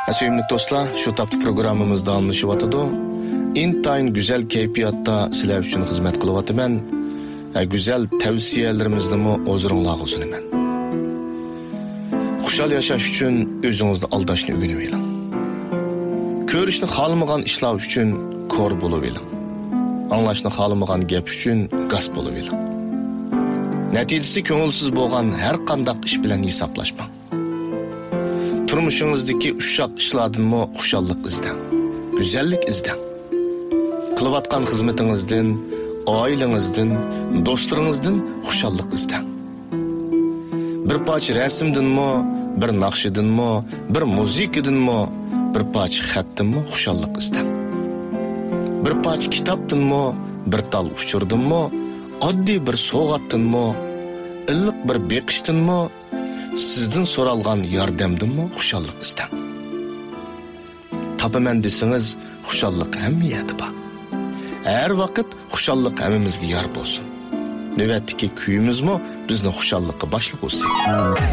Sevimli dostlar, şu taptı programımız davamlaşıvatıdı. İntayın güzel keyfiyatta sizler üçün hizmet kılıvatımen. Güzel tavsiyelerimizni mi ozurunlağı olsun hemen. Kuşal yaşaş üçün özünüzde aldaşını ögünüveyin. Körüşünü halımıgan işler üçün kor buluveyin. Anlaşını halımıgan gep üçün gaz buluveyin. Neticesi köngülsüz boğan her kandak iş bilen hesaplaşma. Turmuşunuzdaki uşak işladın mı kuşallık izden, güzellik izden. Kılıvatkan hizmetinizden, ailenizden, dostlarınızdan kuşallık izden. Bir parça resimdin mi, bir nakşidin mi, bir müzikidin mi, bir parça xattin mi kuşallık izden. Bir parça kitapdin mi, bir tal uçurdun mu, oddiy bir soğattın mı, illik bir bekiştin mi, sizden soralgan yardımdın mı kuşallık izden. Tabimen desiniz, kuşallık hemmiyeti ba. Her vakit kuşallık hemmimizge yar bolsun. Nöbetdeki kuyumuz mu bizni kuşallıkka başlık olsun.